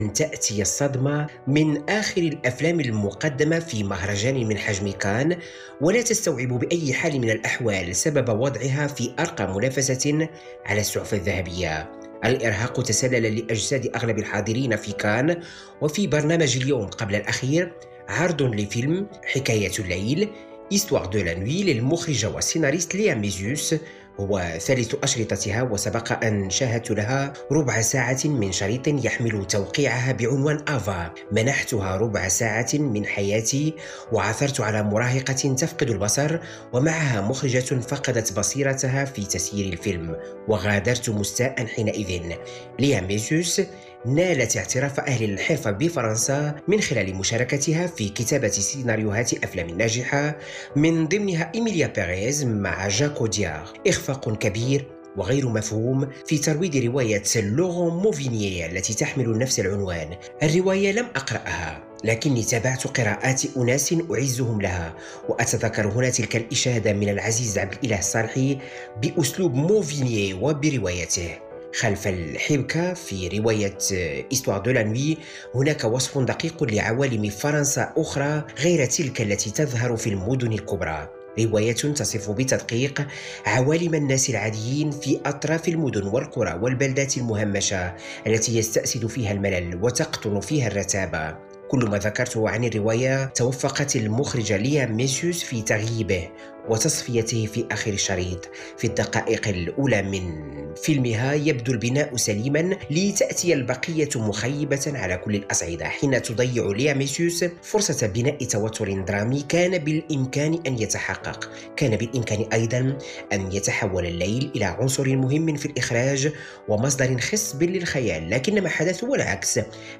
تأتي الصدمة من آخر الأفلام المقدمة في مهرجان من حجم كان، ولا تستوعب بأي حال من الأحوال سبب وضعها في أرقى منافسة على السعفة الذهبية. الإرهاق تسلل لأجساد أغلب الحاضرين في كان. وفي برنامج اليوم قبل الأخير عرض لفيلم حكاية الليل Histoire de la nuit للمخرجة والسيناريست ليا ميزيوس. هو ثالث أشرطتها، وسبق أن شاهدت لها ربع ساعة من شريط يحمل توقيعها بعنوان آفا. منحتها ربع ساعة من حياتي، وعثرت على مراهقة تفقد البصر ومعها مخرجة فقدت بصيرتها في تسيير الفيلم، وغادرت مستاء حينئذ. ليا ميزيوس نالت اعتراف أهل الحرفة بفرنسا من خلال مشاركتها في كتابة سيناريوهات أفلام ناجحة، من ضمنها إيميليا بيريز مع جاكو ديار. إخفاق كبير وغير مفهوم في ترويج رواية لورون موفينيي التي تحمل نفس العنوان. الرواية لم أقرأها، لكني تابعت قراءات أناس أعزهم لها، وأتذكر هنا تلك الإشادة من العزيز عبد الإله الصالحي بأسلوب موفينيي وبروايته. خلف الحبكة في رواية Histoire de la nuit هناك وصف دقيق لعوالم فرنسا أخرى غير تلك التي تظهر في المدن الكبرى. رواية تصف بتدقيق عوالم الناس العاديين في أطراف المدن والقرى والبلدات المهمشة التي يستأسد فيها الملل وتقطن فيها الرتابة. كل ما ذكرته عن الرواية توفقت المخرجة ليا ميسيوس في تغييبه وتصفيته في آخر الشريط. في الدقائق الأولى من فيلمها يبدو البناء سليما، لتأتي البقية مخيبة على كل الأصعدة حين تضيع ليا ميسيوس فرصة بناء توتر درامي كان بالإمكان أن يتحقق. كان بالإمكان أيضا أن يتحول الليل إلى عنصر مهم في الإخراج ومصدر خصب للخيال، لكن ما حدث هو العكس.